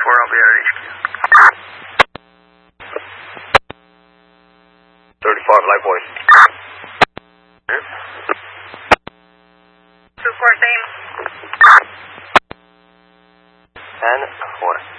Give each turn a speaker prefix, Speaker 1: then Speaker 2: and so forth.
Speaker 1: I'll be at HQ.
Speaker 2: 35, likewise.
Speaker 1: 2-4, same.
Speaker 2: 10-4.